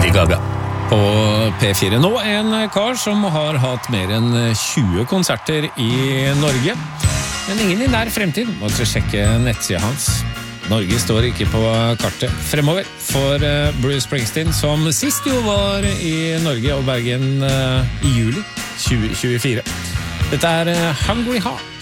Lady Gaga på P4. Nå en kar som har hatt mer enn 20 konserter i Norge, men ingen i nær fremtid. Må dere sjekke nettsida hans. Norge står ikke på kartet fremover for Bruce Springsteen, som sist jo var i Norge og Bergen i juli 2024. Dette er Hungry Heart.